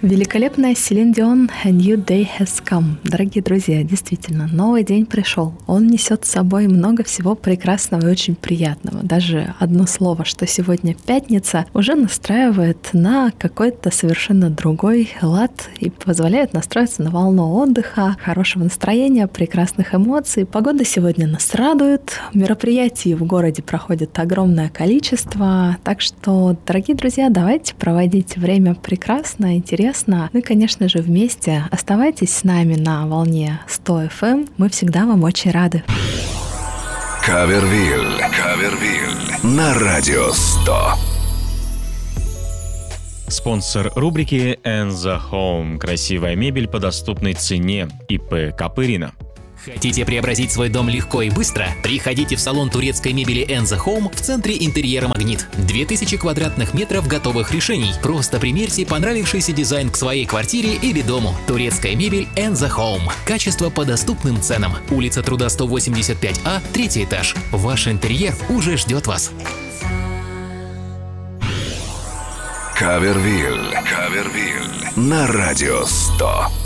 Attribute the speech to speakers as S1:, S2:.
S1: Великолепная Селин Дион «A New Day Has Come». Дорогие друзья, действительно, новый день пришел. Он несет с собой много всего прекрасного и очень приятного. Даже одно слово, что сегодня пятница, уже настраивает на какой-то совершенно другой лад и позволяет настроиться на волну отдыха, хорошего настроения, прекрасных эмоций. Погода сегодня нас радует. Мероприятий в городе проходит огромное количество. Так что, дорогие друзья, давайте проводить время прекрасно, интересно. Ну и, конечно же, вместе. Оставайтесь с нами на волне 100 FM. Мы всегда вам очень рады.
S2: Кавервиль на радио 100.
S3: Спонсор рубрики «And the Home». Красивая мебель по доступной цене. ИП Копырина.
S4: Хотите преобразить свой дом легко и быстро? Приходите в салон турецкой мебели And the Home в центре интерьера «Магнит». 2000 квадратных метров готовых решений. Просто примерьте понравившийся дизайн к своей квартире или дому. Турецкая мебель And the Home. Качество по доступным ценам. Улица Труда, 185А, 3-й этаж. Ваш интерьер уже ждет вас.
S2: Кавервиль на радио 100.